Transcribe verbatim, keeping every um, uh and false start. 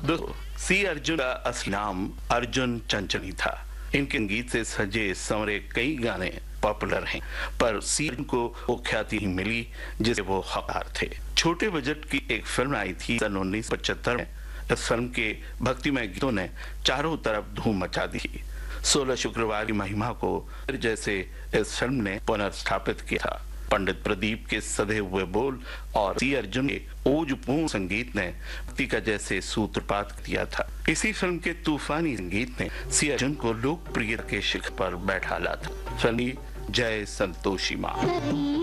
दोस्तों, सी अर्जुन का असली नाम अर्जुन चंचनी था। इनके संगीत से सजे संवरे कई गाने पॉपुलर हैं, पर सी अर्जुन को वो ख्याति नहीं मिली जिसे वो हकदार थे। छोटे बजट की एक फिल्म आई थी सन उन्नीस सौ पचहत्तर में। इस फिल्म के भक्तिमय गीतों ने चारों तरफ धूम मचा दी। सोलह शुक्रवार की महिमा को जैसे इस फिल्म ने पुनर्स्थापित किया था। पंडित प्रदीप के सधे हुए बोल और सी अर्जुन के ओजपूर्ण संगीत ने भक्ति का जैसे सूत्रपात किया था। इसी फिल्म के तूफानी संगीत ने सी अर्जुन को लोकप्रियता के शिखर पर बैठा ला था। फिल्म जय संतोषी माँ।